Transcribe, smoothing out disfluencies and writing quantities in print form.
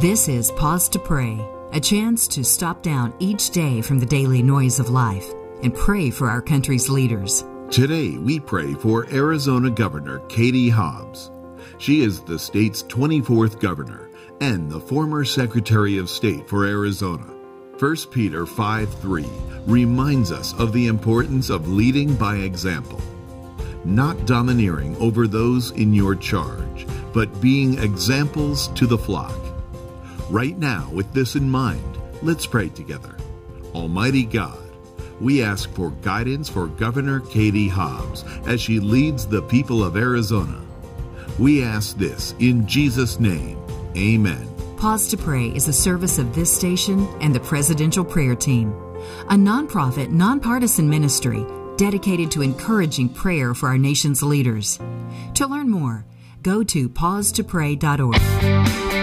This is Pause to Pray, a chance to stop down each day from the daily noise of life and pray for our country's leaders. Today, we pray for Arizona Governor Katie Hobbs. She is the state's 24th governor and the former Secretary of State for Arizona. 1 Peter 5:3 reminds us of the importance of leading by example, not domineering over those in your charge, but being examples to the flock. Right now, with this in mind, let's pray together. Almighty God, we ask for guidance for Governor Katie Hobbs as she leads the people of Arizona. We ask this in Jesus' name. Amen. Pause to Pray is a service of this station and the Presidential Prayer Team, a nonprofit, nonpartisan ministry dedicated to encouraging prayer for our nation's leaders. To learn more, go to pausetopray.org.